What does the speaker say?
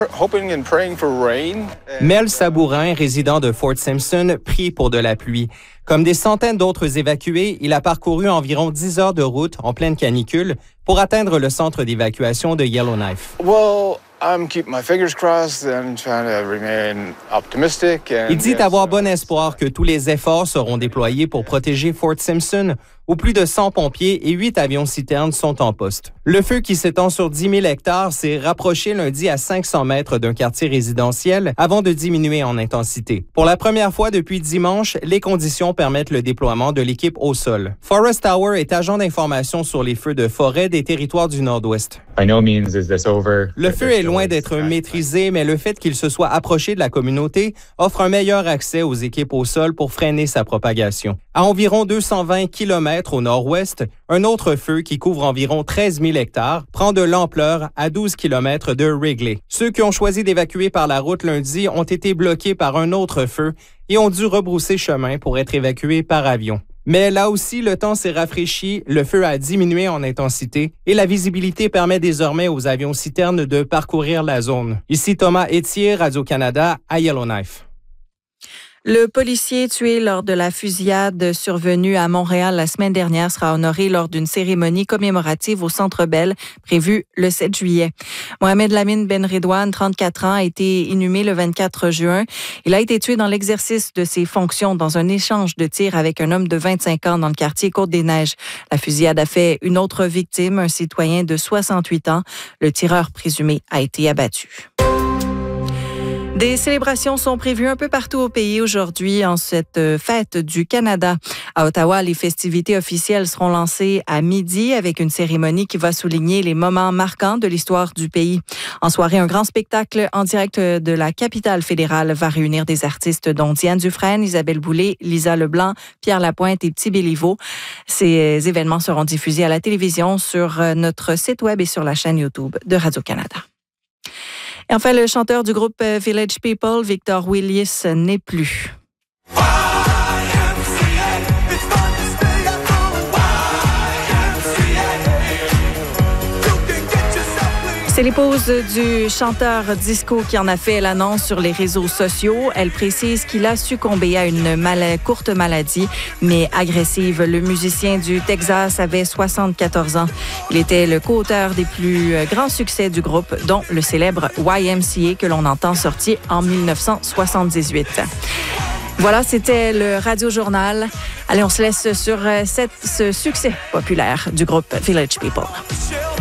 Mel Sabourin, résident de Fort Simpson, prie pour de la pluie. Comme des centaines d'autres évacués, il a parcouru environ 10 heures de route en pleine canicule pour atteindre le centre d'évacuation de Yellowknife. Il dit avoir bon espoir que tous les efforts seront déployés pour protéger Fort Simpson, où plus de 100 pompiers et 8 avions-citernes sont en poste. Le feu qui s'étend sur 10 000 hectares s'est rapproché lundi à 500 mètres d'un quartier résidentiel avant de diminuer en intensité. Pour la première fois depuis dimanche, les conditions permettent le déploiement de l'équipe au sol. Forest Tower est agent d'information sur les feux de forêt des territoires du Nord-Ouest. Le feu est loin d'être maîtrisé, mais le fait qu'il se soit approché de la communauté offre un meilleur accès aux équipes au sol pour freiner sa propagation. À environ 220 km au nord-ouest, un autre feu qui couvre environ 13 000 hectares prend de l'ampleur à 12 km de Wrigley. Ceux qui ont choisi d'évacuer par la route lundi ont été bloqués par un autre feu et ont dû rebrousser chemin pour être évacués par avion. Mais là aussi, le temps s'est rafraîchi, le feu a diminué en intensité et la visibilité permet désormais aux avions-citernes de parcourir la zone. Ici Thomas Etier, Radio-Canada, à Yellowknife. Le policier tué lors de la fusillade survenue à Montréal la semaine dernière sera honoré lors d'une cérémonie commémorative au Centre Bell prévue le 7 juillet. Mohamed Lamine Ben Redouane, 34 ans, a été inhumé le 24 juin. Il a été tué dans l'exercice de ses fonctions dans un échange de tirs avec un homme de 25 ans dans le quartier Côte-des-Neiges. La fusillade a fait une autre victime, un citoyen de 68 ans. Le tireur présumé a été abattu. Des célébrations sont prévues un peu partout au pays aujourd'hui en cette fête du Canada. À Ottawa, les festivités officielles seront lancées à midi avec une cérémonie qui va souligner les moments marquants de l'histoire du pays. En soirée, un grand spectacle en direct de la capitale fédérale va réunir des artistes dont Diane Dufresne, Isabelle Boulay, Lisa Leblanc, Pierre Lapointe et Petit Béliveau. Ces événements seront diffusés à la télévision, sur notre site web et sur la chaîne YouTube de Radio-Canada. Et enfin, le chanteur du groupe Village People, Victor Willis, n'est plus. C'est l'épouse du chanteur disco qui en a fait l'annonce sur les réseaux sociaux. Elle précise qu'il a succombé à une courte maladie, mais agressive. Le musicien du Texas avait 74 ans. Il était le co-auteur des plus grands succès du groupe, dont le célèbre YMCA que l'on entend sorti en 1978. Voilà, c'était le Radio Journal. Allez, on se laisse sur ce succès populaire du groupe Village People.